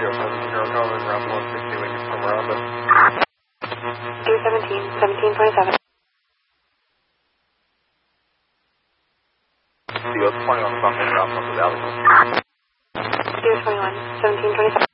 calling around 160 Lincoln from Rhonda. 217, 1727. CO 21 from Ralph from the Valley. 221, 1727.